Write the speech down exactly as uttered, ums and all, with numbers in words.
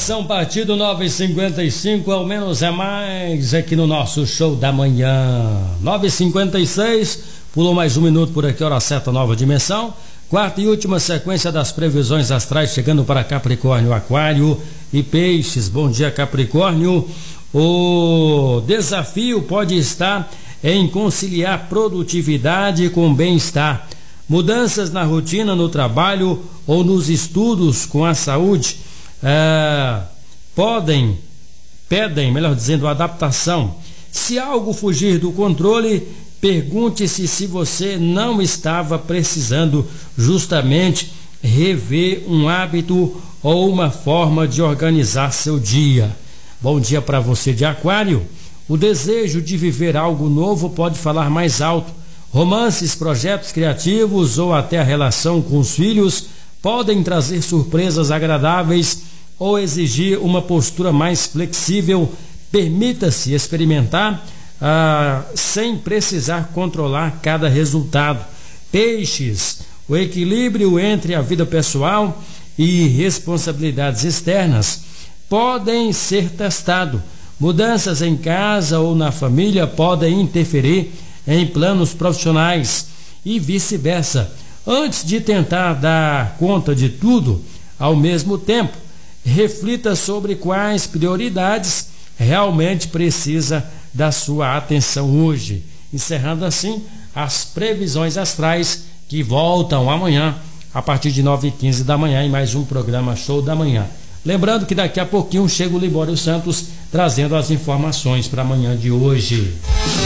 Atenção, partido nove e cinquenta e cinco, ao menos é mais aqui no nosso show da manhã. nove e cinquenta e seis, pulou mais um minuto por aqui, hora certa, nova dimensão. Quarta e última sequência das previsões astrais chegando para Capricórnio, Aquário e Peixes. Bom dia, Capricórnio. O desafio pode estar em conciliar produtividade com bem-estar. Mudanças na rotina, no trabalho ou nos estudos com a saúde é, podem, pedem, melhor dizendo, adaptação. Se algo fugir do controle, pergunte-se se você não estava precisando justamente rever um hábito ou uma forma de organizar seu dia. Bom dia para você de Aquário. O desejo de viver algo novo pode falar mais alto. Romances, projetos criativos ou até a relação com os filhos podem trazer surpresas agradáveis ou exigir uma postura mais flexível. Permita-se experimentar ah, sem precisar controlar cada resultado. Peixes, o equilíbrio entre a vida pessoal e responsabilidades externas podem ser testado. Mudanças em casa ou na família podem interferir em planos profissionais e vice-versa. Antes de tentar dar conta de tudo ao mesmo tempo, reflita sobre quais prioridades realmente precisa da sua atenção hoje. Encerrando assim as previsões astrais que voltam amanhã a partir de nove e quinze da manhã em mais um programa Show da Manhã. Lembrando que daqui a pouquinho chega o Libório Santos trazendo as informações para amanhã de hoje.